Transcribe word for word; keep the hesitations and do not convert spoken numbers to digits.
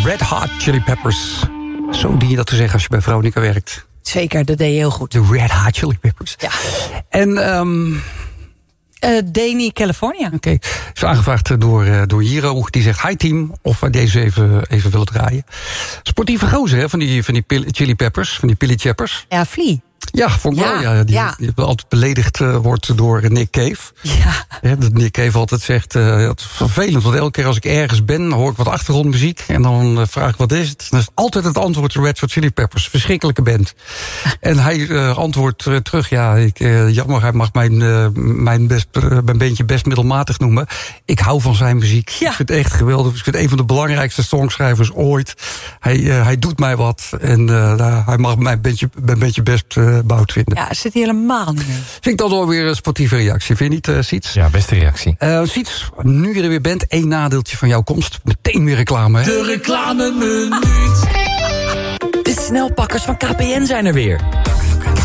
Red Hot Chili Peppers. Zo dien je dat te zeggen als je bij Veronica werkt. Zeker, dat deed je heel goed. De Red Hot Chili Peppers. Ja. En... Um, Uh, Dani, California. Oké, okay. Is aangevraagd door, uh, door Jiro. Die zegt, hi team, of wij deze even, even willen draaien. Sportieve gozer, hè, van die, van die pil- chili peppers, van die Pilly Chappers. Ja, Flea. Ja, vond ik ja, wel. Ja, die, ja. die altijd beledigd uh, wordt door Nick Cave. Ja. Ja, dat Nick Cave altijd zegt, uh, het is vervelend, want elke keer als ik ergens ben, hoor ik wat achtergrondmuziek. En dan uh, vraag ik, wat is het? Dan is altijd het antwoord de Red Hot Chili Peppers. Verschrikkelijke band. En hij uh, antwoordt uh, terug, ja, ik, uh, jammer, hij mag mijn, uh, mijn, best, uh, mijn bandje best middelmatig noemen. Ik hou van zijn muziek. Ja. Ik vind het echt geweldig. Ik vind het een van de belangrijkste songschrijvers ooit. Hij, uh, hij doet mij wat. En uh, hij mag mijn bandje, mijn bandje best uh, bout vinden. Ja, zit hij helemaal niet mee. Vind ik dat wel weer een sportieve reactie, vind je niet, uh, Siets? Ja, beste reactie. Uh, Siets, nu je er weer bent, één nadeeltje van jouw komst. Meteen weer reclame, hè? De reclameminuut. De snelpakkers van K P N zijn er weer.